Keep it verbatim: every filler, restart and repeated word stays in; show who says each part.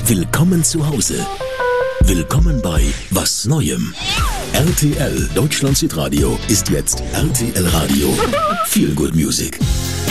Speaker 1: Willkommen zu Hause. Willkommen bei Was Neuem. R T L Deutschland Hitradio ist jetzt R T L Radio. Feel Good Music.